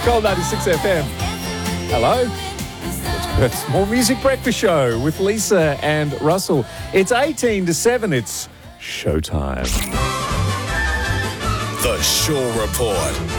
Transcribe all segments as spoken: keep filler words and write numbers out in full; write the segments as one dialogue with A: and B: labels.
A: Gold ninety-six F M. Hello. It's More Music Breakfast Show with Lisa and Russell. It's eighteen to seven. It's showtime.
B: The Shaw Report.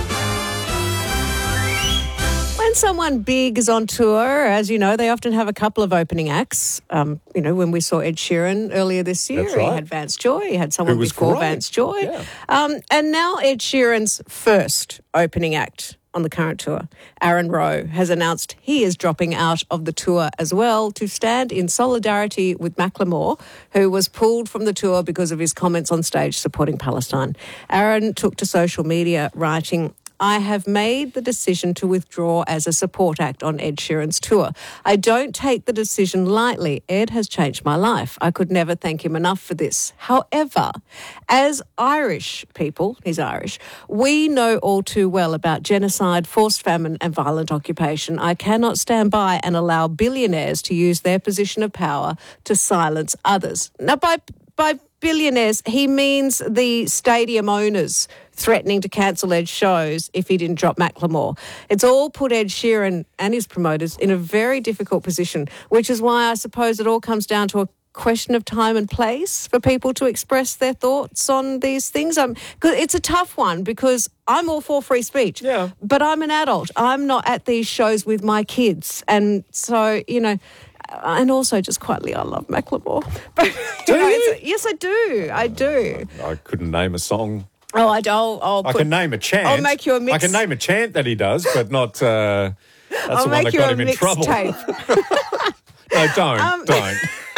C: When someone big is on tour, as you know, they often have a couple of opening acts. Um, you know, when we saw Ed Sheeran earlier this year,
A: That's right.
C: he had Vance Joy. He had someone
A: Who was
C: before
A: great.
C: Vance Joy.
A: Yeah.
C: Um, and now Ed Sheeran's first opening act on the current tour, Aaron Rowe, has announced he is dropping out of the tour as well to stand in solidarity with Macklemore, who was pulled from the tour because of his comments on stage supporting Palestine. Aaron took to social media writing, I have made the decision to withdraw as a support act on Ed Sheeran's tour. I don't take the decision lightly. Ed has changed my life. I could never thank him enough for this. However, as Irish people, he's Irish, we know all too well about genocide, forced famine and violent occupation. I cannot stand by and allow billionaires to use their position of power to silence others. Now, by by billionaires, he means the stadium owners threatening to cancel Ed's shows if he didn't drop Macklemore. It's all put Ed Sheeran and his promoters in a very difficult position, which is why I suppose it all comes down to a question of time and place for people to express their thoughts on these things. Um, 'cause it's a tough one because I'm all for free speech,
A: Yeah.
C: but I'm an adult. I'm not at these shows with my kids. And so, you know, and also just quietly, I love Macklemore. But,
A: Do
C: you know,
A: you?
C: it's- yes, I do. I do.
A: I couldn't name a song.
C: Oh, I don't. I'll
A: I
C: put,
A: can name a chant.
C: I'll make you a mix.
A: I can name a chant that he does, but not... Uh, that's
C: I'll
A: the one
C: make
A: that
C: you
A: got
C: a
A: him in trouble.
C: mixtape.
A: No, don't.
C: Um,
A: don't.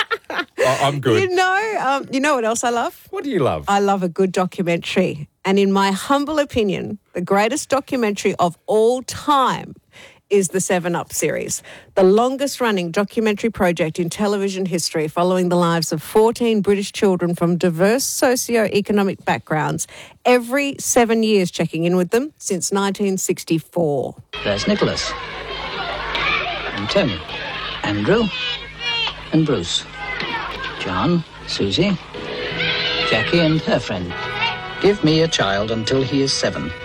A: I- I'm good.
C: You know, um, you know what else I love?
A: What do you love?
C: I love a good documentary. And in my humble opinion, the greatest documentary of all time is the Seven Up series, the longest-running documentary project in television history following the lives of fourteen British children from diverse socio-economic backgrounds, every seven years checking in with them since nineteen sixty-four.
D: There's Nicholas, and Tony, Andrew, and Bruce, John, Susie, Jackie and her friend. Give me a child until he is seven.